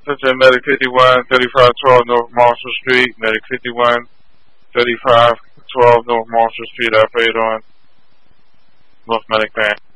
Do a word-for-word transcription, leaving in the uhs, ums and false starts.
Such as Medic fifty-one, thirty-five twelve North Marshall Street, Medic fifty-one, thirty-five twelve North Marshall Street, operated on North Medic Van.